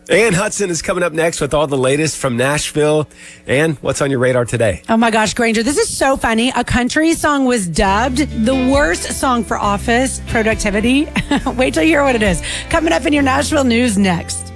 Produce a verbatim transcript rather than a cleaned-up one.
Ann Hudson is coming up next with all the latest from Nashville. Ann, what's on your radar today? Oh my gosh, Granger, this is so funny. A country song was dubbed the worst song for office productivity. Wait till you hear what it is. Coming up in your Nashville news next.